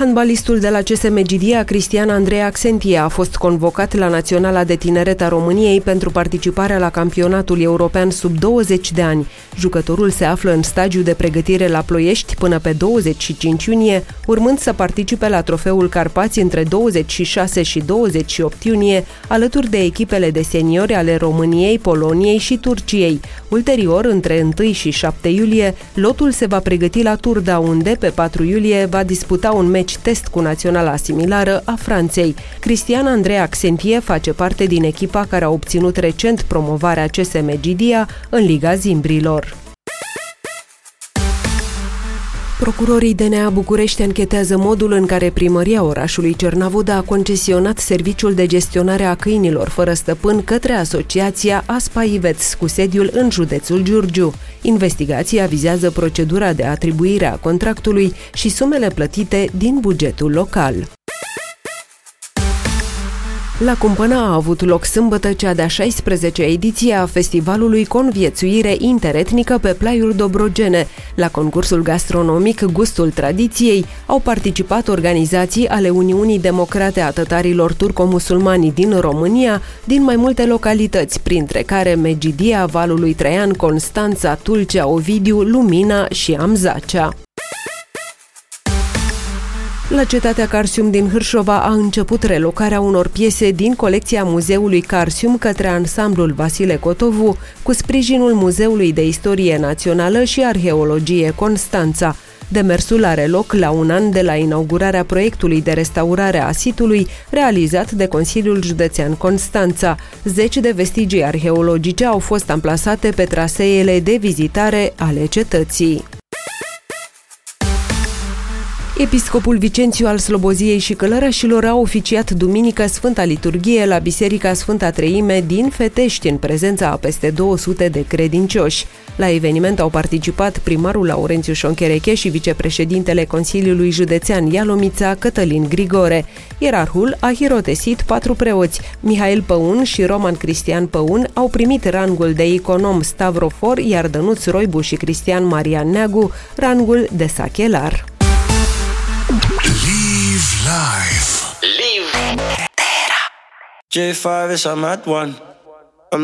Handbalistul de la CS Megidia, Cristian Andrei Axentie, a fost convocat la Naționala de Tineret a României pentru participarea la campionatul european sub 20 de ani. Jucătorul se află în stagiu de pregătire la Ploiești până pe 25 iunie, urmând să participe la Trofeul Carpați între 26 și 28 iunie, alături de echipele de seniori ale României, Poloniei și Turciei. Ulterior, între 1 și 7 iulie, lotul se va pregăti la Turda, unde pe 4 iulie va disputa un meci test cu naționala similară a Franței. Cristian Andrei Axentie face parte din echipa care a obținut recent promovarea CS Megidia în Liga Zimbrilor. Procurorii DNA București anchetează modul în care primăria orașului Cernavodă a concesionat serviciul de gestionare a câinilor fără stăpân către asociația Aspa-Iveț, cu sediul în județul Giurgiu. Investigația vizează procedura de atribuire a contractului și sumele plătite din bugetul local. La Cumpăna a avut loc sâmbătă cea de-a 16-a ediție a festivalului Conviețuire Interetnică pe Plaiuri Dobrogene. La concursul gastronomic Gustul Tradiției au participat organizații ale Uniunii Democrate a Tătarilor Turco-Musulmani din România, din mai multe localități, printre care Megidia, Valului Traian, Constanța, Tulcea, Ovidiu, Lumina și Amzacea. La Cetatea Carsium din Hârșova a început relocarea unor piese din colecția Muzeului Carsium către ansamblul Vasile Cotovu, cu sprijinul Muzeului de Istorie Națională și Arheologie Constanța. Demersul are loc la un an de la inaugurarea proiectului de restaurare a sitului realizat de Consiliul Județean Constanța. 10 de vestigii arheologice au fost amplasate pe traseele de vizitare ale cetății. Episcopul Vicențiu al Sloboziei și Călărașilor a oficiat duminică Sfânta Liturghie la Biserica Sfânta Treime din Fetești, în prezența a peste 200 de credincioși. La eveniment au participat primarul Laurențiu Șonchereche și vicepreședintele Consiliului Județean Ialomița, Cătălin Grigore. Ierarhul a hirotesit 4 preoți. Mihail Păun și Roman Cristian Păun au primit rangul de econom stavrofor, iar Dănuț Roibu și Cristian Marian Neagu rangul de sachelar. Live life. Live Terra. J5 is I'm at one.